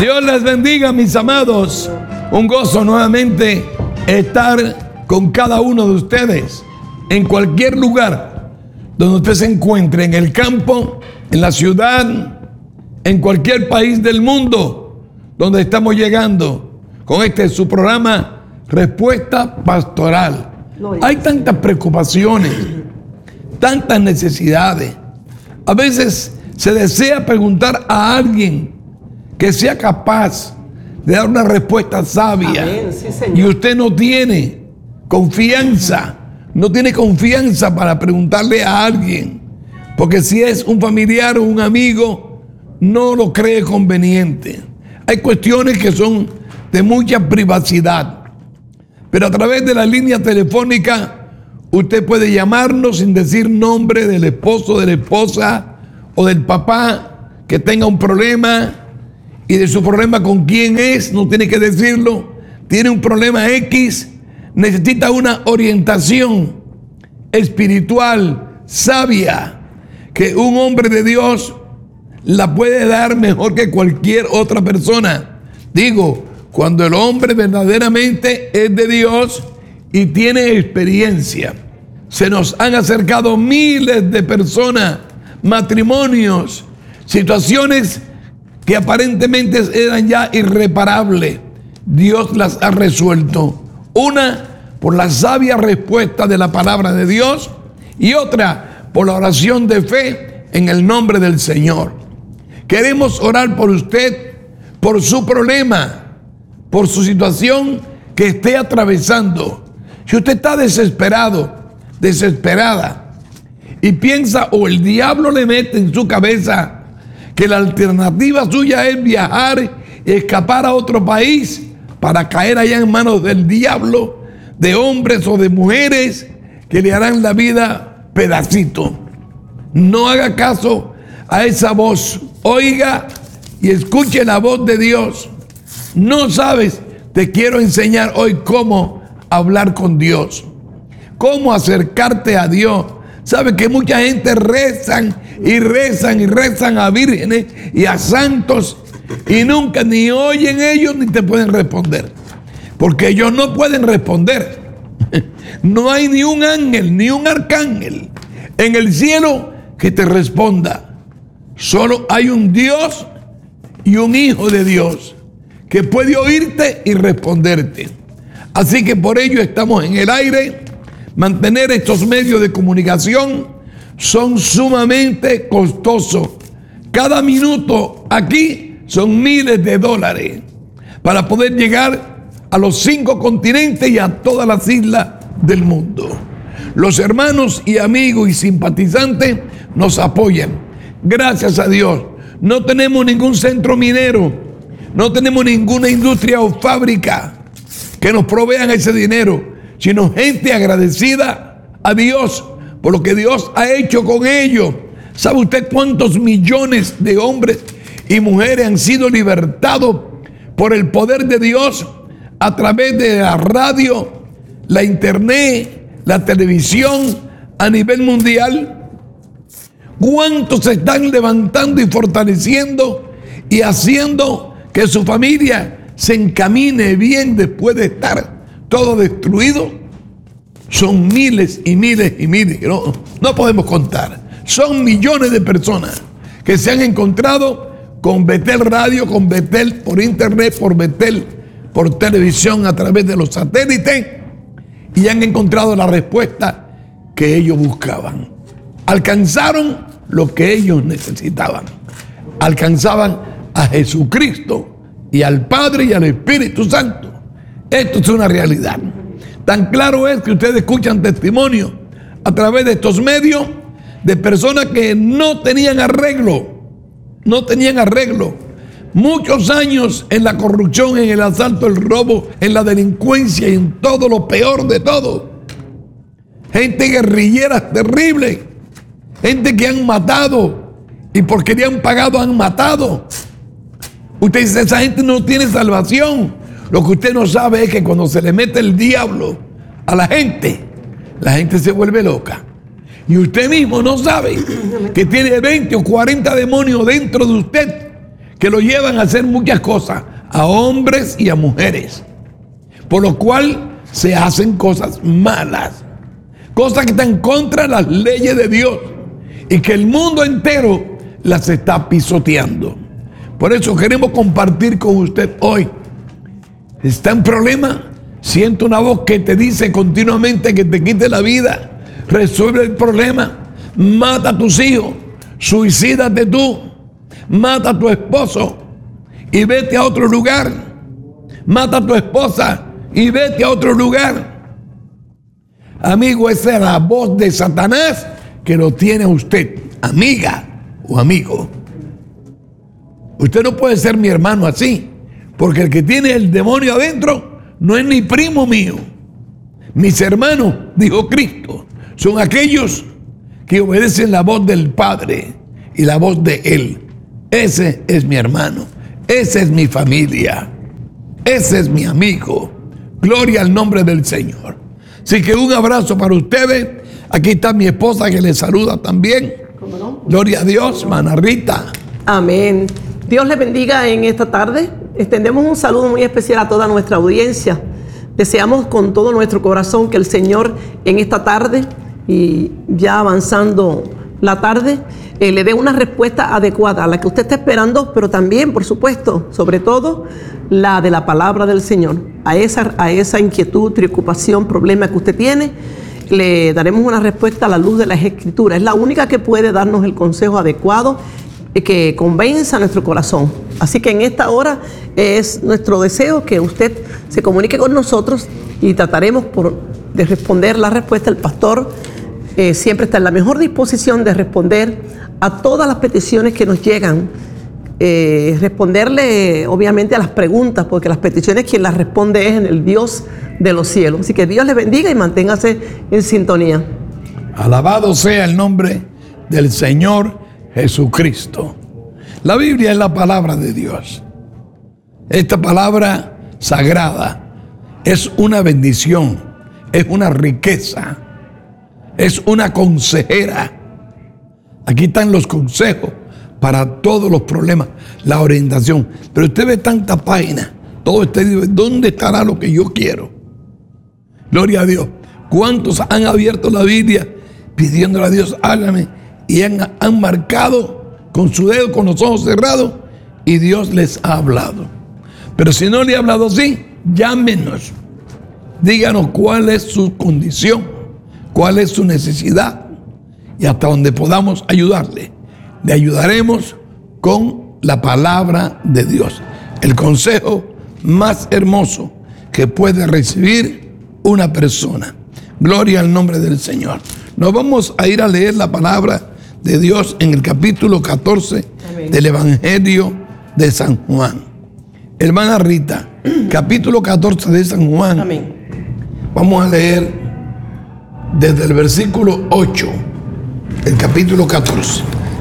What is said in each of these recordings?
Dios les bendiga, mis amados. Un gozo nuevamente estar con cada uno de ustedes en cualquier lugar donde usted se encuentre, en el campo, en la ciudad, en cualquier país del mundo donde estamos llegando con su programa Respuesta Pastoral. Hay tantas preocupaciones, tantas necesidades. A veces se desea preguntar a alguien que sea capaz de dar una respuesta sabia. Amén, sí, Señor. Y usted no tiene confianza para preguntarle a alguien, porque si es un familiar o un amigo, no lo cree conveniente. Hay cuestiones que son de mucha privacidad, pero a través de la línea telefónica usted puede llamarnos sin decir nombre del esposo, de la esposa o del papá que tenga un problema, y de su problema con quién es, no tiene que decirlo. Tiene un problema X, necesita una orientación espiritual sabia que un hombre de Dios la puede dar mejor que cualquier otra persona. Digo, cuando el hombre verdaderamente es de Dios y tiene experiencia. Se nos han acercado miles de personas, matrimonios, situaciones que aparentemente eran ya irreparables. Dios las ha resuelto. Una, por la sabia respuesta de la palabra de Dios, y otra, por la oración de fe en el nombre del Señor. Queremos orar por usted, por su problema, por su situación que esté atravesando. Si usted está desesperado, desesperada, y piensa, o el diablo le mete en su cabeza que la alternativa suya es viajar y escapar a otro país para caer allá en manos del diablo, de hombres o de mujeres que le harán la vida pedacito. No haga caso a esa voz. Oiga y escuche la voz de Dios. No sabes, te quiero enseñar hoy cómo hablar con Dios, cómo acercarte a Dios. Sabe que mucha gente rezan a vírgenes y a santos y nunca ni oyen ellos ni te pueden responder, porque ellos no pueden responder. No hay ni un ángel ni un arcángel en el cielo que te responda. Solo hay un Dios y un Hijo de Dios que puede oírte y responderte. Así que por ello estamos en el aire. Mantener estos medios de comunicación son sumamente costosos. Cada minuto aquí son miles de dólares para poder llegar a los 5 continentes y a todas las islas del mundo. Los hermanos y amigos y simpatizantes nos apoyan. Gracias a Dios. No tenemos ningún centro minero, no tenemos ninguna industria o fábrica que nos provean ese dinero, sino gente agradecida a Dios por lo que Dios ha hecho con ellos. ¿Sabe usted cuántos millones de hombres y mujeres han sido libertados por el poder de Dios a través de la radio, la internet, la televisión a nivel mundial? ¿Cuántos se están levantando y fortaleciendo y haciendo que su familia se encamine bien después de estar todo destruido? Son miles y miles y miles, no podemos contar. Son millones de personas que se han encontrado con Betel Radio, con Betel por internet, por Betel por televisión a través de los satélites, y han encontrado la respuesta que ellos buscaban. Alcanzaron lo que ellos necesitaban. Alcanzaban a Jesucristo y al Padre y al Espíritu Santo. Esto es una realidad. Tan claro es que ustedes escuchan testimonios a través de estos medios de personas que no tenían arreglo. Muchos años en la corrupción, en el asalto, el robo, en la delincuencia y en todo lo peor de todo. Gente guerrillera terrible. Gente que han matado y porque le han pagado han matado. Usted dice, esa gente no tiene salvación. Lo que usted no sabe es que cuando se le mete el diablo a la gente se vuelve loca. Y usted mismo no sabe que tiene 20 o 40 demonios dentro de usted que lo llevan a hacer muchas cosas, a hombres y a mujeres, por lo cual se hacen cosas malas, cosas que están contra las leyes de Dios y que el mundo entero las está pisoteando. Por eso queremos compartir con usted hoy. ¿Está en problema? Siento una voz que te dice continuamente que te quite la vida. Resuelve el problema. Mata a tus hijos. Suicídate tú. Mata a tu esposo y vete a otro lugar. Mata a tu esposa y vete a otro lugar. Amigo, esa es la voz de Satanás que lo tiene usted, amiga o amigo. Usted no puede ser mi hermano así, porque el que tiene el demonio adentro no es ni primo mío. Mis hermanos, dijo Cristo, son aquellos que obedecen la voz del Padre y la voz de Él. Ese es mi hermano, esa es mi familia, ese es mi amigo. Gloria al nombre del Señor. Así que un abrazo para ustedes. Aquí está mi esposa que les saluda también. ¿Cómo no? Gloria a Dios, Mana Rita. Amén. Dios les bendiga en esta tarde. Extendemos un saludo muy especial a toda nuestra audiencia. Deseamos con todo nuestro corazón que el Señor en esta tarde y ya avanzando la tarde le dé una respuesta adecuada a la que usted está esperando, pero también, por supuesto, sobre todo, la de la palabra del Señor. A esa inquietud, preocupación, problema que usted tiene, le daremos una respuesta a la luz de las Escrituras. Es la única que puede darnos el consejo adecuado que convenza a nuestro corazón. Así que en esta hora es nuestro deseo que usted se comunique con nosotros y trataremos de responder la respuesta. El pastor siempre está en la mejor disposición de responder a todas las peticiones que nos llegan, responderle obviamente a las preguntas, porque las peticiones quien las responde es en el Dios de los cielos. Así que Dios le bendiga y manténgase en sintonía. Alabado sea el nombre del Señor Jesucristo. La Biblia es la palabra de Dios. Esta palabra sagrada es una bendición, es una riqueza, es una consejera. Aquí están los consejos para todos los problemas, la orientación. Pero usted ve tantas páginas, todo usted dice, ¿dónde estará lo que yo quiero? Gloria a Dios. ¿Cuántos han abierto la Biblia pidiéndole a Dios, háblame? Y han marcado con su dedo, con los ojos cerrados, y Dios les ha hablado. Pero si no le ha hablado así, llámenos. Díganos cuál es su condición, cuál es su necesidad, y hasta donde podamos ayudarle. Le ayudaremos con la palabra de Dios. El consejo más hermoso que puede recibir una persona. Gloria al nombre del Señor. Nos vamos a ir a leer la palabra de Dios en el capítulo 14 Amén. Del Evangelio de San Juan. Hermana Rita, capítulo 14 de San Juan. Amén. Vamos a leer desde el versículo 8, el capítulo 14.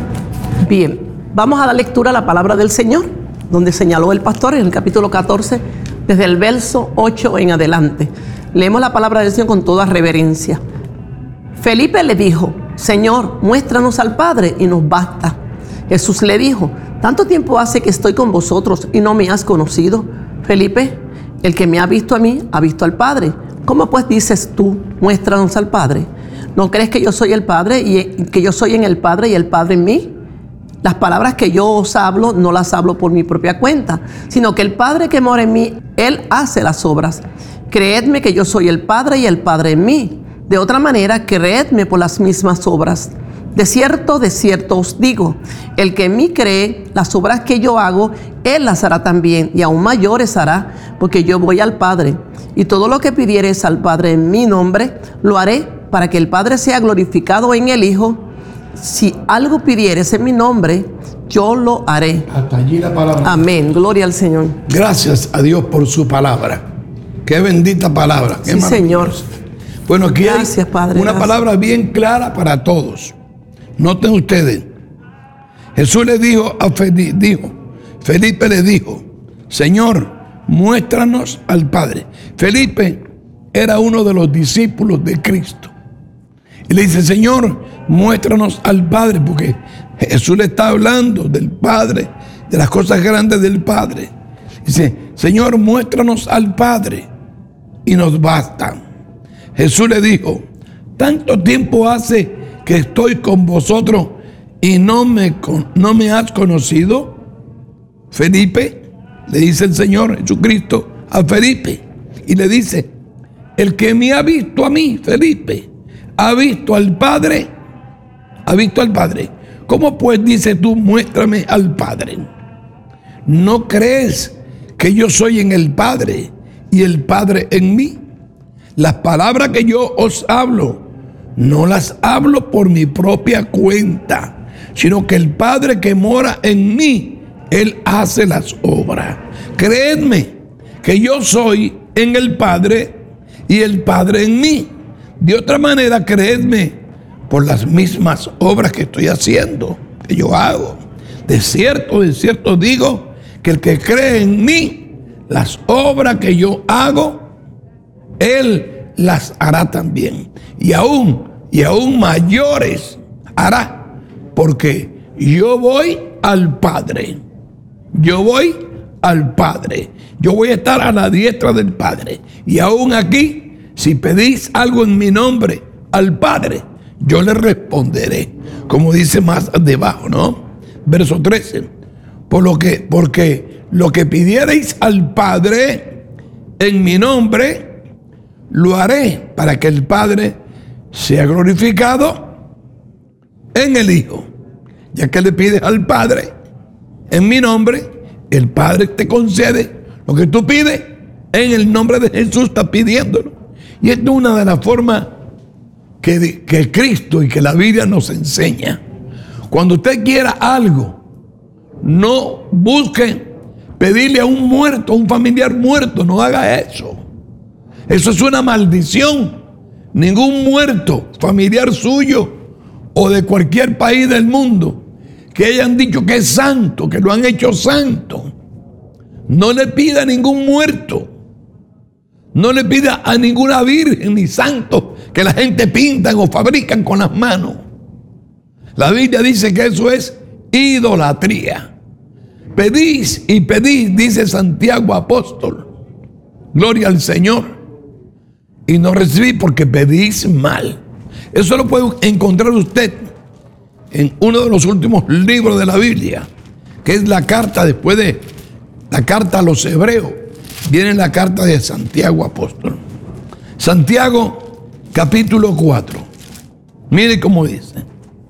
Bien, vamos a dar lectura a la palabra del Señor, donde señaló el pastor en el capítulo 14, desde el verso 8 en adelante. Leemos la palabra del Señor con toda reverencia. Felipe le dijo, Señor, muéstranos al Padre y nos basta. Jesús le dijo, ¿tanto tiempo hace que estoy con vosotros y no me has conocido? Felipe, el que me ha visto a mí, ha visto al Padre. ¿Cómo pues dices tú, muéstranos al Padre? ¿No crees que yo soy el Padre y que yo soy en el Padre y el Padre en mí? Las palabras que yo os hablo, no las hablo por mi propia cuenta, sino que el Padre que mora en mí, Él hace las obras. Creedme que yo soy el Padre y el Padre en mí. De otra manera, creedme por las mismas obras. De cierto os digo, el que en mí cree, las obras que yo hago, Él las hará también, y aún mayores hará, porque yo voy al Padre. Y todo lo que pidieres al Padre en mi nombre, lo haré, para que el Padre sea glorificado en el Hijo. Si algo pidieres en mi nombre, yo lo haré. Hasta allí la palabra. Amén. Gloria al Señor. Gracias a Dios por su palabra. Qué bendita palabra. Qué sí, Señor. Bueno, aquí gracias, hay Padre, una palabra bien clara para todos. Noten ustedes. Jesús le dijo a Felipe le dijo, Señor, muéstranos al Padre. Felipe era uno de los discípulos de Cristo. Y le dice, Señor, muéstranos al Padre, porque Jesús le está hablando del Padre de las cosas grandes del Padre. Dice, Señor, muéstranos al Padre y nos basta. Jesús le dijo, tanto tiempo hace que estoy con vosotros y no me has conocido. Felipe, le dice el Señor Jesucristo a Felipe, y le dice, el que me ha visto a mí, Felipe, ha visto al Padre, ha visto al Padre. ¿Cómo pues dices tú, muéstrame al Padre? ¿No crees que yo soy en el Padre y el Padre en mí? Las palabras que yo os hablo, no las hablo por mi propia cuenta, sino que el Padre que mora en mí, Él hace las obras. Creedme que yo soy en el Padre y el Padre en mí. De otra manera, creedme por las mismas obras que estoy haciendo, que yo hago. De cierto digo que el que cree en mí, las obras que yo hago, Él las hará también. Y aún mayores hará, porque yo voy al Padre. Yo voy al Padre. Yo voy a estar a la diestra del Padre. Y aún aquí, si pedís algo en mi nombre al Padre, yo le responderé. Como dice más debajo, ¿no? Verso 13. Porque lo que pidierais al Padre en mi nombre, lo haré para que el Padre sea glorificado en el Hijo. Ya que le pides al Padre en mi nombre, el Padre te concede lo que tú pides. En el nombre de Jesús estás pidiéndolo. Y esta es una de las formas que Cristo y que la Biblia nos enseña. Cuando usted quiera algo, no busque pedirle a un muerto, a un familiar muerto. No haga eso. Eso es una maldición. Ningún muerto, familiar suyo o de cualquier país del mundo, que hayan dicho que es santo, que lo han hecho santo, no le pida a ningún muerto. No le pida a ninguna virgen ni santo que la gente pintan o fabrican con las manos. La Biblia dice que eso es idolatría. Pedís y pedís, dice Santiago apóstol, gloria al Señor, y no recibís porque pedís mal. Eso lo puede encontrar usted en uno de los últimos libros de la Biblia, que es la carta, después de la carta a los hebreos, viene la carta de Santiago apóstol. Santiago capítulo 4. Mire cómo dice.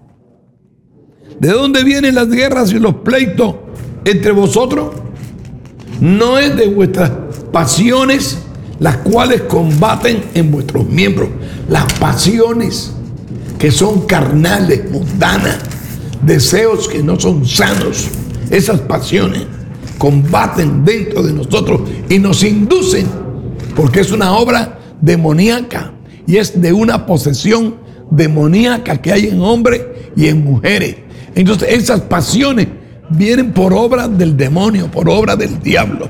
¿De dónde vienen las guerras y los pleitos entre vosotros? No es de vuestras pasiones las cuales combaten en vuestros miembros. Las pasiones que son carnales, mundanas, deseos que no son sanos. Esas pasiones combaten dentro de nosotros y nos inducen, porque es una obra demoníaca y es de una posesión demoníaca que hay en hombres y en mujeres. Entonces esas pasiones vienen por obra del demonio, por obra del diablo.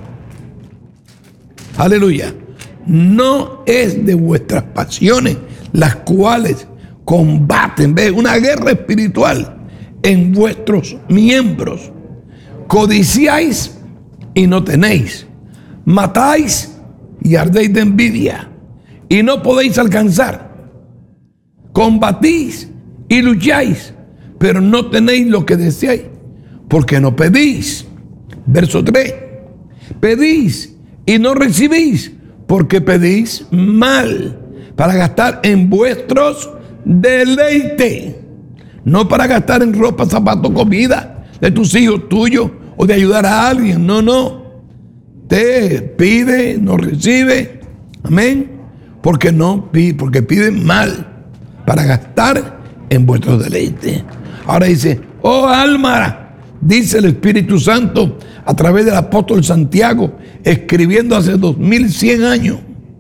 Aleluya. No es de vuestras pasiones las cuales combaten, ¿ves? Una guerra espiritual en vuestros miembros. Codiciáis y no tenéis, matáis y ardéis de envidia y no podéis alcanzar, combatís y lucháis, pero no tenéis lo que deseáis, porque no pedís. Verso 3. Pedís y no recibís, porque pedís mal, para gastar en vuestros deleites, no para gastar en ropa, zapatos, comida de tus hijos, tuyos, o de ayudar a alguien. No. Te pide, no recibe. Amén. Porque piden mal, para gastar en vuestros deleites. Ahora dice, oh alma, dice el Espíritu Santo a través del apóstol Santiago, escribiendo hace 2100 años.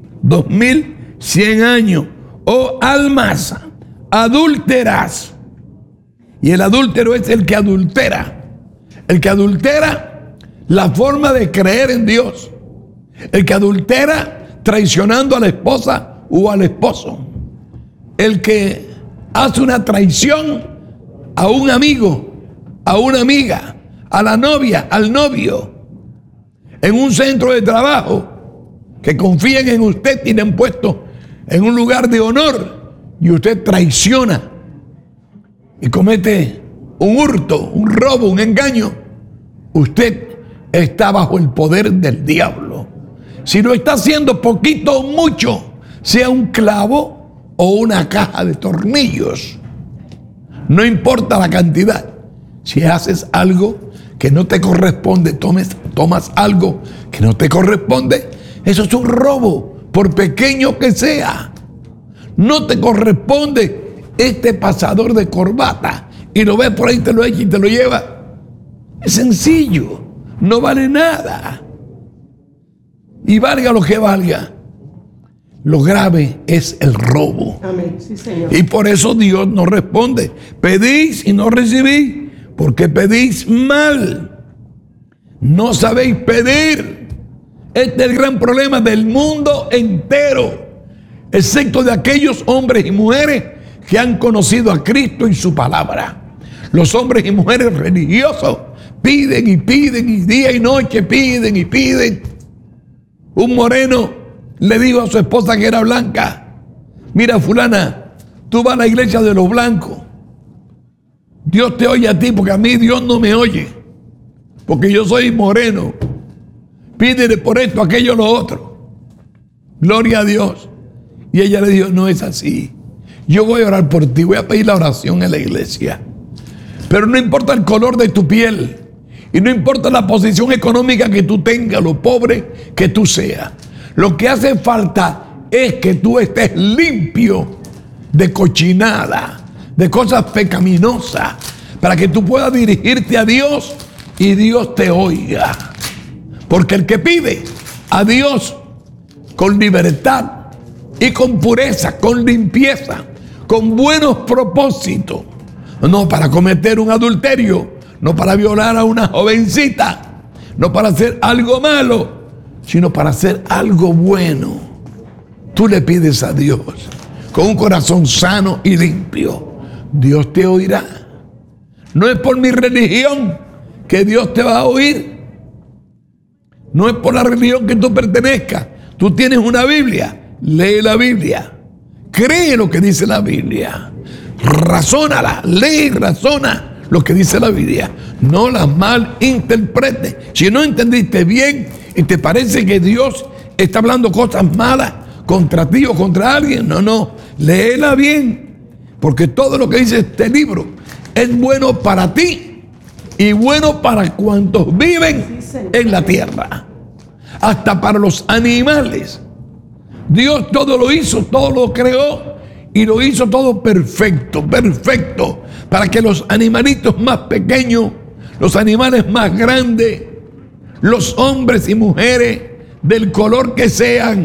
2100 años. Oh almas adúlteras. Y el adúltero es el que adultera. El que adultera la forma de creer en Dios. El que adultera traicionando a la esposa o al esposo. El que hace una traición a un amigo, a una amiga, a la novia, al novio, en un centro de trabajo, que confían en usted y le han puesto en un lugar de honor, y usted traiciona y comete un hurto, un robo, un engaño, usted está bajo el poder del diablo. Si lo está haciendo poquito o mucho, sea un clavo o una caja de tornillos, no importa la cantidad. Si haces algo que no te corresponde, tomas algo que no te corresponde, eso es un robo, por pequeño que sea. No te corresponde este pasador de corbata y lo ves por ahí, te lo echa y te lo lleva. Es sencillo, no vale nada. Y valga lo que valga, lo grave es el robo. Amén. Sí, Señor. Y por eso Dios no responde. Pedís y no recibís, porque pedís mal. No sabéis pedir. Este es el gran problema del mundo entero, excepto de aquellos hombres y mujeres que han conocido a Cristo y su palabra. Los hombres y mujeres religiosos piden y piden, y día y noche piden y piden. Un moreno le dijo a su esposa, que era blanca: mira, fulana, tú vas a la iglesia de los blancos, Dios te oye a ti, porque a mí Dios no me oye, porque yo soy moreno. Pídele por esto, aquello, lo otro. Gloria a Dios. Y ella le dijo: no es así, yo voy a orar por ti, voy a pedir la oración en la iglesia, pero no importa el color de tu piel, y no importa la posición económica que tú tengas, lo pobre que tú seas, lo que hace falta es que tú estés limpio de cochinada, de cosas pecaminosas, para que tú puedas dirigirte a Dios y Dios te oiga. Porque el que pide a Dios con libertad y con pureza, con limpieza, con buenos propósitos, no para cometer un adulterio, no para violar a una jovencita, no para hacer algo malo, sino para hacer algo bueno, tú le pides a Dios con un corazón sano y limpio, Dios te oirá. No es por mi religión que Dios te va a oír, no es por la religión que tú pertenezcas. Tú tienes una Biblia, lee la Biblia, cree lo que dice la Biblia, razónala, lee y razona lo que dice la Biblia, no la malinterpretes. Si no entendiste bien y te parece que Dios está hablando cosas malas contra ti o contra alguien, no, léela bien, porque todo lo que dice este libro es bueno para ti y bueno para cuantos viven en la tierra, hasta para los animales. Dios todo lo hizo, todo lo creó y lo hizo todo perfecto, para que los animalitos más pequeños, los animales más grandes, los hombres y mujeres del color que sean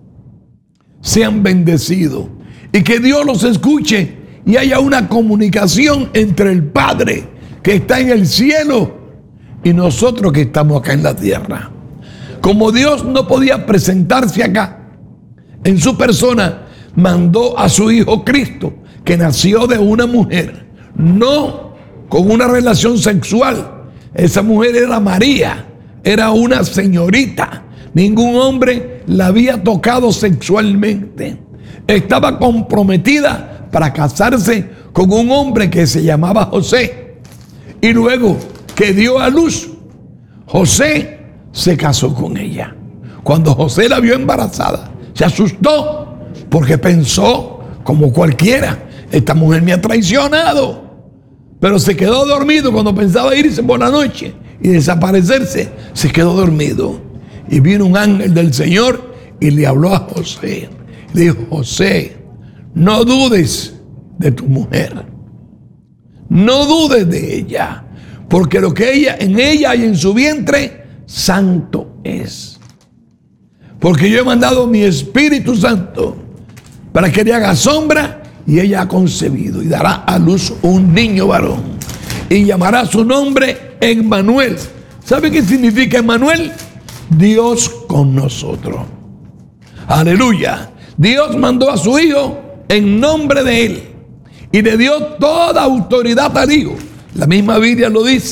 bendecidos, y que Dios los escuche y haya una comunicación entre el Padre que está en el cielo y nosotros que estamos acá en la tierra. Como Dios no podía presentarse acá en su persona, mandó a su Hijo Cristo, que nació de una mujer, no con una relación sexual. Esa mujer era María, era una señorita, ningún hombre la había tocado sexualmente. Estaba comprometida para casarse con un hombre que se llamaba José. Y luego que dio a luz, José se casó con ella. Cuando José la vio embarazada, se asustó, porque pensó, como cualquiera, esta mujer me ha traicionado. Pero se quedó dormido cuando pensaba irse por la noche y desaparecerse. Se quedó dormido. Y vino un ángel del Señor y le habló a José. Le dijo: José, no dudes de tu mujer. No dudes de ella, porque lo que en ella y en su vientre, santo es. Porque yo he mandado mi Espíritu Santo para que le haga sombra, y ella ha concebido y dará a luz un niño varón y llamará su nombre Emmanuel. ¿Sabe qué significa Emmanuel? Dios con nosotros. Aleluya. Dios mandó a su Hijo en nombre de Él y le dio toda autoridad al Hijo. La misma Biblia lo dice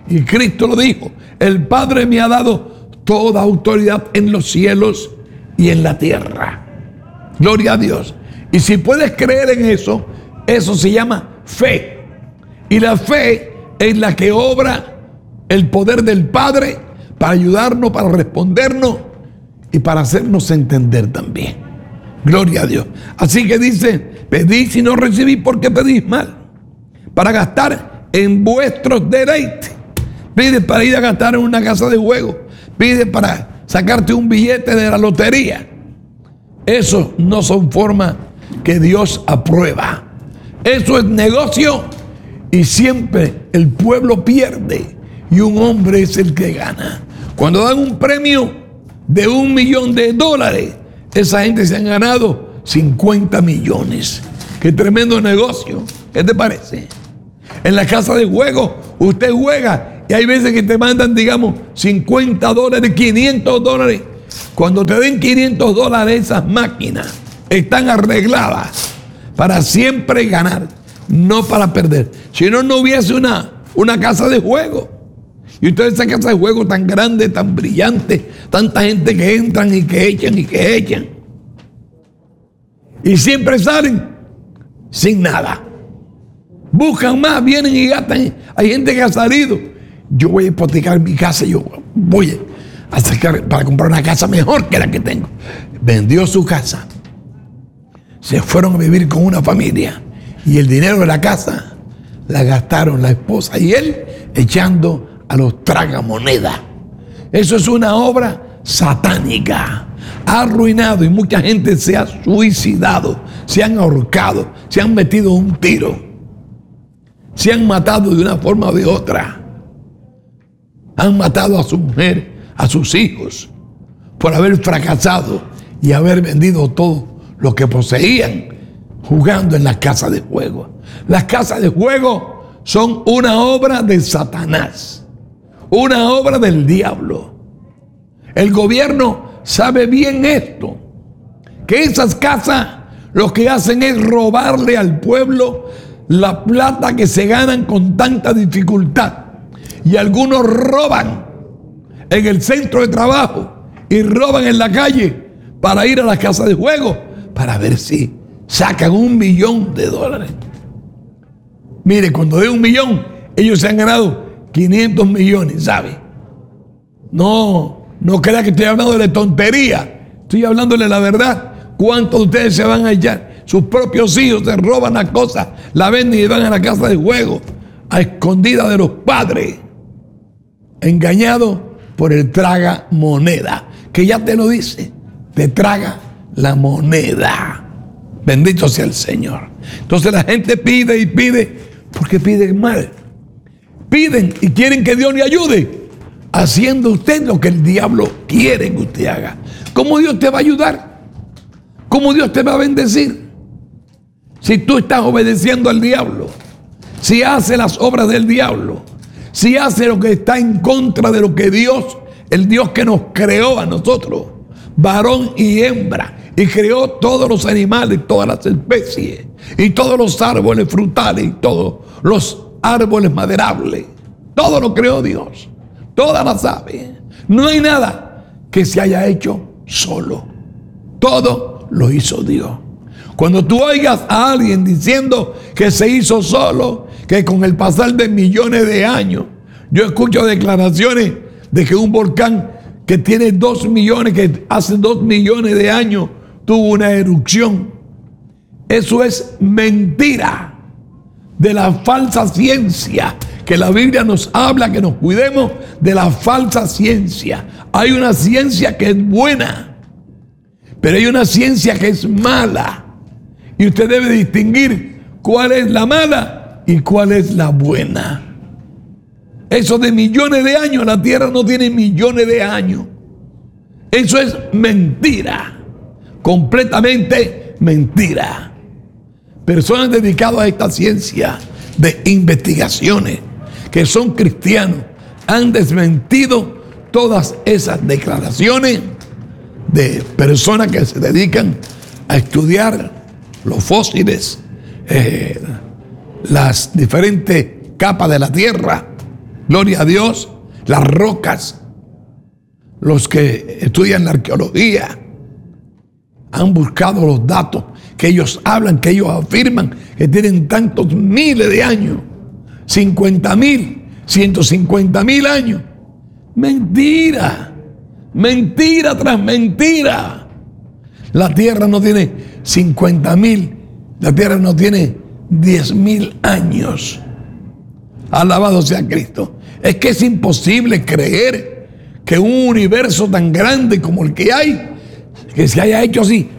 Y Cristo lo dijo: el Padre me ha dado toda autoridad en los cielos y en la tierra. Gloria a Dios. Y si puedes creer en eso, eso se llama fe. Y la fe es la que obra el poder del Padre para ayudarnos, para respondernos y para hacernos entender también. Gloria a Dios. Así que dice: pedís y no recibís porque pedís mal, para gastar en vuestros deleites. Pide para ir a gastar en una casa de juego. Pide para sacarte un billete de la lotería. Eso no son formas que Dios aprueba. Eso es negocio y siempre el pueblo pierde y un hombre es el que gana. Cuando dan un premio de $1 millón, esa gente se han ganado 50 millones. Qué tremendo negocio. ¿Qué te parece? En la casa de juego usted juega y hay veces que te mandan, digamos, $50, $500. Cuando te den $500, esas máquinas están arregladas para siempre ganar, no para perder. Si no, no hubiese una casa de juego. Y ustedes, esa casa de juego tan grande, tan brillante, tanta gente que entran y que echan y que echan. Y siempre salen sin nada. Buscan más, vienen y gastan. Hay gente que ha salido: yo voy a hipotecar mi casa, yo voy a sacar para comprar una casa mejor que la que tengo. Vendió su casa, se fueron a vivir con una familia y el dinero de la casa la gastaron la esposa y él echando a los tragamonedas. Eso es una obra satánica. Ha arruinado y mucha gente se ha suicidado, se han ahorcado, se han metido un tiro, se han matado de una forma o de otra. Han matado a su mujer, a sus hijos, por haber fracasado y haber vendido todo lo que poseían jugando en las casas de juego. Las casas de juego son una obra de Satanás, una obra del diablo. El gobierno sabe bien esto, que esas casas lo que hacen es robarle al pueblo la plata que se ganan con tanta dificultad. Y algunos roban en el centro de trabajo y roban en la calle para ir a las casas de juego para ver si sacan $1 millón. Mire, cuando de $1 millón, ellos se han ganado 500 millones, ¿sabe? No crea que estoy hablando de tontería. Estoy hablándole la verdad. ¿Cuántos de ustedes se van a echar? Sus propios hijos se roban las cosas, la venden y van a la casa de juego a escondida de los padres, engañado por el traga moneda, que ya te lo dice, te traga la moneda. Bendito sea el Señor. Entonces la gente pide y pide porque piden mal. Piden y quieren que Dios le ayude, haciendo usted lo que el diablo quiere que usted haga. ¿Cómo Dios te va a ayudar? ¿Cómo Dios te va a bendecir? Si tú estás obedeciendo al diablo, si hace las obras del diablo, si hace lo que está en contra de lo que Dios, el Dios que nos creó a nosotros, varón y hembra, y creó todos los animales, todas las especies, y todos los árboles frutales, y todos los árboles maderables, todo lo creó Dios, todas las aves. No hay nada que se haya hecho solo, todo lo hizo Dios. Cuando tú oigas a alguien diciendo que se hizo solo, que con el pasar de millones de años, yo escucho declaraciones de que un volcán que tiene 2 millones, que hace 2 millones de años tuvo una erupción. Eso es mentira de la falsa ciencia, que la Biblia nos habla que nos cuidemos de la falsa ciencia. Hay una ciencia que es buena, pero hay una ciencia que es mala. Y usted debe distinguir cuál es la mala y cuál es la buena. Eso de millones de años, la tierra no tiene millones de años. Eso es mentira, completamente mentira. Personas dedicadas a esta ciencia de investigaciones, que son cristianos, han desmentido todas esas declaraciones de personas que se dedican a estudiar los fósiles, las diferentes capas de la tierra, Gloria a Dios. Las rocas. Los que estudian la arqueología han buscado los datos que ellos hablan, que ellos afirman que tienen tantos miles de años. 50,000, 150,000 años. Mentira. Mentira tras mentira. La tierra no tiene 50,000. La tierra no tiene 10,000 años. Alabado sea Cristo. Es que es imposible creer que un universo tan grande como el que hay, que se haya hecho así.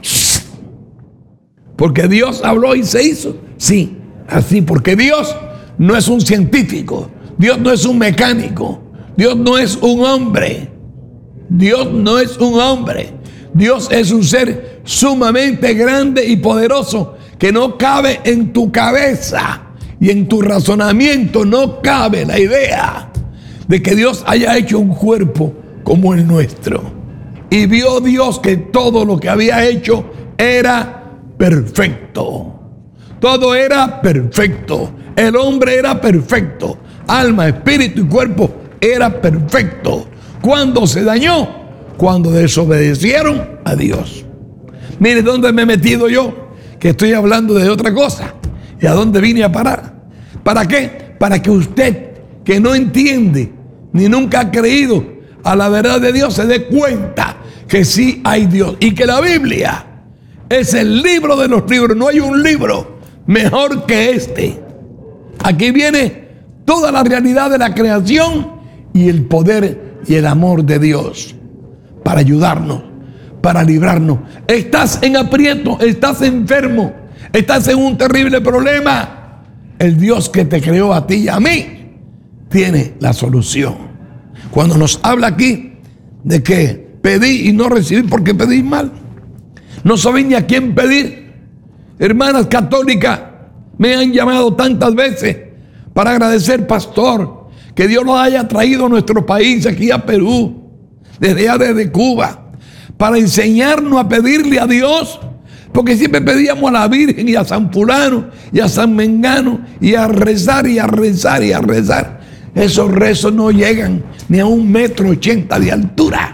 Porque Dios habló y se hizo. Sí, así, porque Dios no es un científico. Dios no es un mecánico. Dios no es un hombre. Dios no es un hombre. Dios es un ser sumamente grande y poderoso que no cabe en tu cabeza y en tu razonamiento. No cabe la idea de que Dios haya hecho un cuerpo como el nuestro. Y vio Dios que todo lo que había hecho era perfecto. Todo era perfecto. El hombre era perfecto. Alma, espíritu y cuerpo era perfecto. ¿Cuándo se dañó? Cuando desobedecieron a Dios. Mire dónde me he metido yo, que estoy hablando de otra cosa. ¿Y a dónde vine a parar? ¿Para qué? Para que usted, que no entiende ni nunca ha creído a la verdad de Dios, se dé cuenta que sí hay Dios y que la Biblia es el libro de los libros. No hay un libro mejor que este. Aquí viene toda la realidad de la creación y el poder y el amor de Dios para ayudarnos, para librarnos. Estás en aprieto, estás enfermo, estás en un terrible problema. El Dios que te creó a ti y a mí tiene la solución. Cuando nos habla aquí de que pedí y no recibí porque pedí mal, no saben ni a quién pedir. Hermanas católicas me han llamado tantas veces para agradecer, pastor, que Dios nos haya traído a nuestro país, aquí a Perú, desde Cuba, para enseñarnos a pedirle a Dios, porque siempre pedíamos a la Virgen y a San Fulano y a San Mengano y a rezar y a rezar y a rezar. Esos rezos no llegan ni a 1,80 m de altura.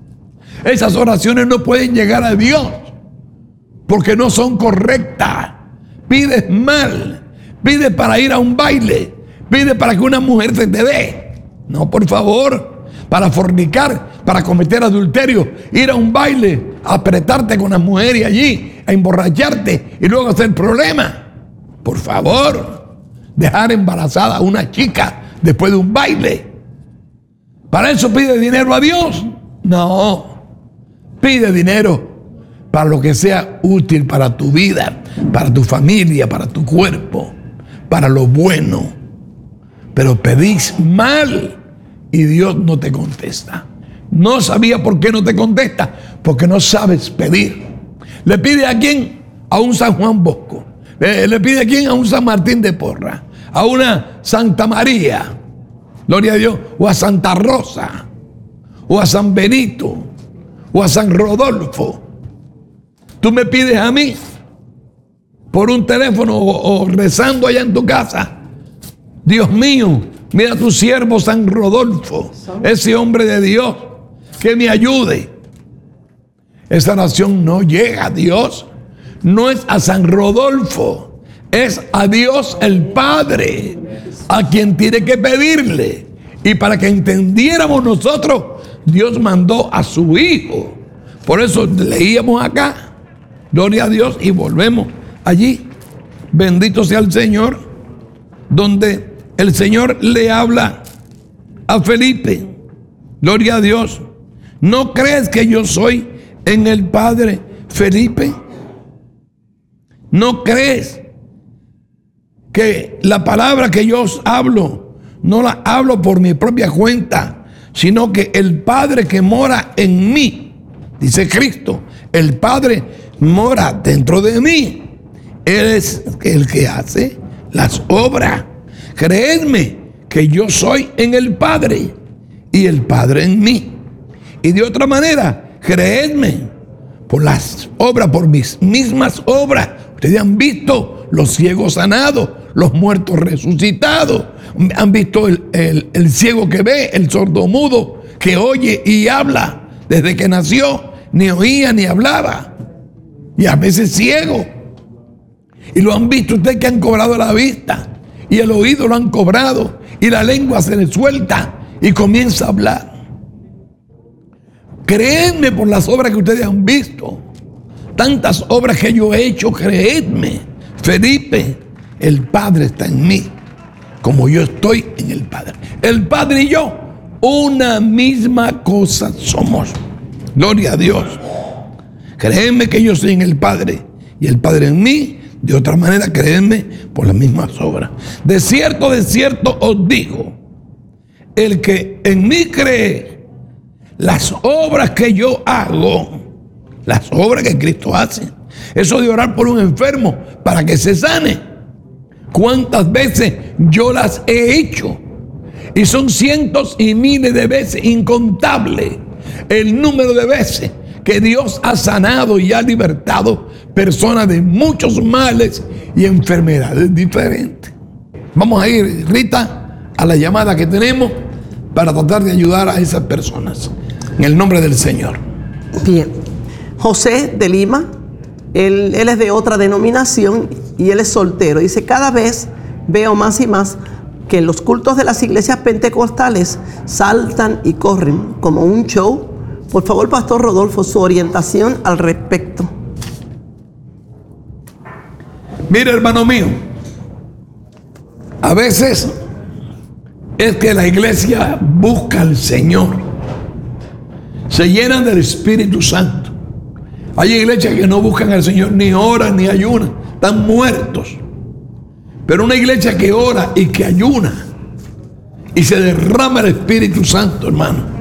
Esas oraciones no pueden llegar a Dios porque no son correctas. Pides mal, pides para ir a un baile, pides para que una mujer se te dé. No, por favor, para fornicar, para cometer adulterio, ir a un baile, apretarte con las mujeres allí, a emborracharte y luego hacer problemas. Por favor, dejar embarazada a una chica después de un baile. ¿Para eso pide dinero a Dios? No. Pide dinero para lo que sea útil para tu vida, para tu familia, para tu cuerpo, para lo bueno. Pero pedís mal y Dios no te contesta. No sabía por qué no te contesta, porque no sabes pedir. ¿Le pide a quién? A un San Juan Bosco. ¿Le pide a quién? A un San Martín de Porra, a una Santa María, gloria a Dios, o a Santa Rosa, o a San Benito, o a San Rodolfo. Tú me pides a mí por un teléfono o rezando allá en tu casa. Dios mío, mira a tu siervo San Rodolfo, ese hombre de Dios, que me ayude. Esa oración no llega a Dios, no es a San Rodolfo, es a Dios el Padre, a quien tiene que pedirle. Y para que entendiéramos nosotros, Dios mandó a su Hijo. Por eso leíamos acá, gloria a Dios, y volvemos allí. Bendito sea el Señor, donde el Señor le habla a Felipe. Gloria a Dios. ¿No crees que yo soy en el Padre, Felipe? ¿No crees que la palabra que yo os hablo, no la hablo por mi propia cuenta, sino que el Padre que mora en mí, dice Cristo, el Padre mora dentro de mí? Él es el que hace las obras. Creedme que yo soy en el Padre y el Padre en mí. Y de otra manera, creedme por las obras, por mis mismas obras. Ustedes han visto los ciegos sanados, los muertos resucitados, han visto el ciego que ve, el sordomudo que oye y habla. Desde que nació ni oía ni hablaba, y a veces ciego. Y lo han visto ustedes que han cobrado la vista, y el oído lo han cobrado, y la lengua se le suelta y comienza a hablar. Creedme por las obras que ustedes han visto, tantas obras que yo he hecho, creedme. Felipe, el Padre está en mí, como yo estoy en el Padre. El Padre y yo, una misma cosa somos. Gloria a Dios. Créeme que yo soy en el Padre y el Padre en mí. De otra manera, créeme por las mismas obras. De cierto os digo, el que en mí cree, las obras que yo hago, las obras que Cristo hace, eso de orar por un enfermo para que se sane, ¿cuántas veces yo las he hecho? Y son cientos y miles de veces, incontable el número de veces que Dios ha sanado y ha libertado personas de muchos males y enfermedades diferentes. Vamos a ir, Rita, a la llamada que tenemos para tratar de ayudar a esas personas. En el nombre del Señor. Bien. José de Lima, él es de otra denominación y él es soltero. Dice, cada vez veo más y más que en los cultos de las iglesias pentecostales saltan y corren como un show. Por favor, Pastor Rodolfo, su orientación al respecto. Mire, hermano mío, a veces es que la iglesia busca al Señor, se llenan del Espíritu Santo. Hay iglesias que no buscan al Señor, ni oran ni ayunan, están muertos. Pero una iglesia que ora y que ayuna y se derrama el Espíritu Santo, hermano,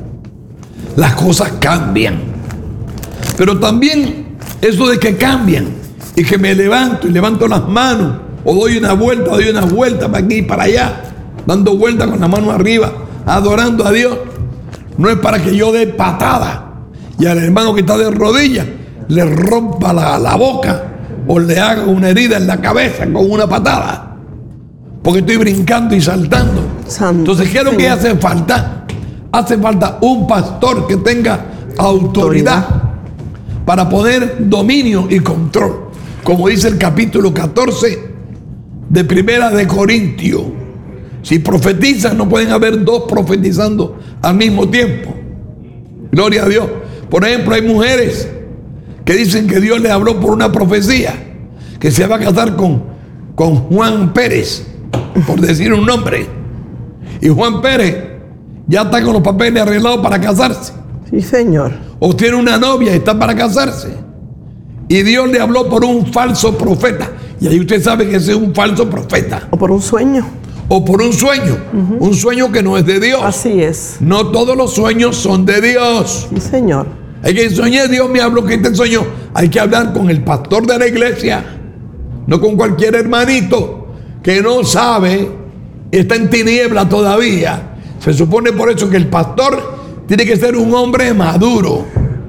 las cosas cambian. Pero también eso de que cambian y que me levanto y levanto las manos o doy una vuelta para aquí y para allá, dando vueltas con la mano arriba, adorando a Dios, no es para que yo dé patada y al hermano que está de rodillas le rompa la boca o le haga una herida en la cabeza con una patada, porque estoy brincando y saltando. Entonces, ¿qué es lo que hace falta? Hace falta un pastor que tenga autoridad para poner dominio y control. Como dice el capítulo 14 de Primera de Corintios. Si profetizan, no pueden haber dos profetizando al mismo tiempo. Gloria a Dios. Por ejemplo, hay mujeres que dicen que Dios les habló por una profecía, que se va a casar con Juan Pérez, por decir un nombre. Y Juan Pérez ya está con los papeles arreglados para casarse. Sí, señor. O tiene una novia y está para casarse. Y Dios le habló por un falso profeta. Y ahí usted sabe que ese es un falso profeta. O por un sueño. O por un sueño. Un sueño que no es de Dios. Así es. No todos los sueños son de Dios. Sí, señor. Hay que soñar, Dios me habló que este sueño. Hay que hablar con el pastor de la iglesia. No con cualquier hermanito que no sabe, está en tiniebla todavía. Se supone por eso que el pastor tiene que ser un hombre maduro,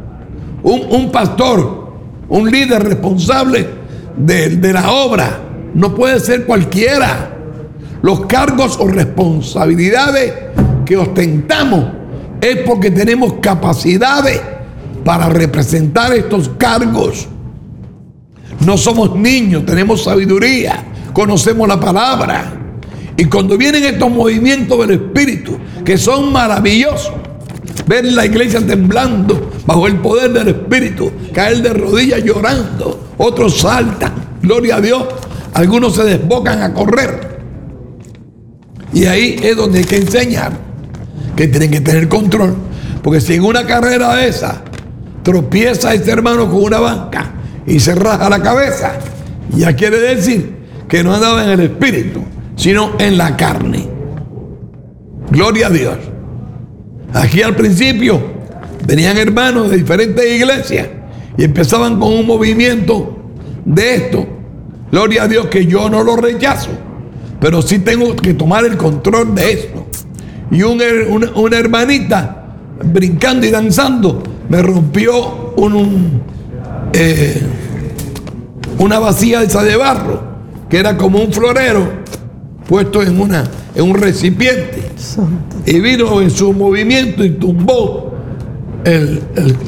un pastor, un líder responsable de la obra. No puede ser cualquiera. Los cargos o responsabilidades que ostentamos es porque tenemos capacidades para representar estos cargos. No somos niños, tenemos sabiduría, conocemos la palabra. Y cuando vienen estos movimientos del Espíritu, que son maravillosos, ver la iglesia temblando bajo el poder del Espíritu, caer de rodillas llorando, otros saltan, gloria a Dios, algunos se desbocan a correr. Y ahí es donde hay que enseñar que tienen que tener control, porque si en una carrera de esa tropieza este hermano con una banca y se raja la cabeza, ya quiere decir que no andaba en el Espíritu, sino en la carne. Gloria a Dios. Aquí al principio venían hermanos de diferentes iglesias y empezaban con un movimiento de esto. Gloria a Dios, que yo no lo rechazo, pero sí tengo que tomar el control de esto. Y una hermanita brincando y danzando me rompió una vasija esa de barro que era como un florero puesto en un recipiente. Santo. Y vino en su movimiento y tumbó el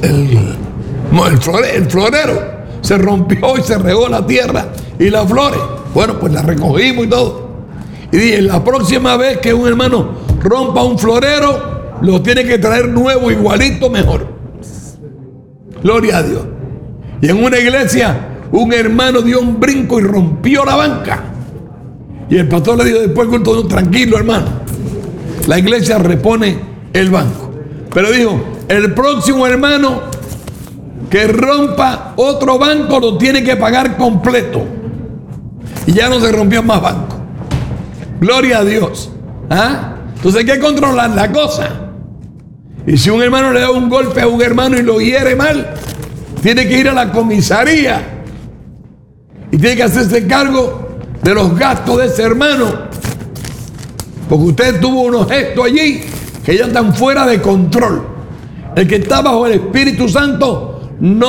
florero. Se rompió y se regó la tierra y las flores. Bueno, pues las recogimos y todo. Y dije, la próxima vez que un hermano rompa un florero, lo tiene que traer nuevo, igualito, mejor. Gloria a Dios. Y en una iglesia, un hermano dio un brinco y rompió la banca. Y el pastor le dijo después, culto, tranquilo, hermano, la iglesia repone el banco. Pero dijo, el próximo hermano que rompa otro banco lo tiene que pagar completo. Y ya no se rompió más banco. Gloria a Dios. ¿Ah? Entonces hay que controlar la cosa. Y si un hermano le da un golpe a un hermano y lo hiere mal, tiene que ir a la comisaría y tiene que hacerse cargo de los gastos de ese hermano, porque usted tuvo unos gestos allí que ya están fuera de control. El que está bajo el Espíritu Santo no